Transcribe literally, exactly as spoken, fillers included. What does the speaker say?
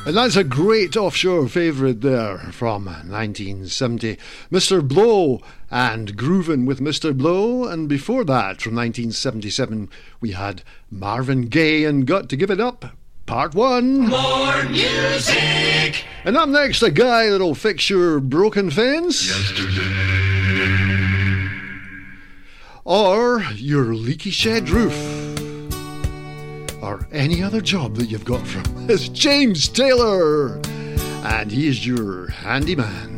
And that's a great offshore favourite there from nineteen seventy. Mister Blow and Groovin' with Mister Blow. And before that, from nineteen seventy-seven, we had Marvin Gaye and Got to Give It Up, Part one. More music! And up next, a guy that'll fix your broken fence. Yesterday. Or your leaky shed roof. Or any other job that you've got from. It's James Taylor. And he is your handyman.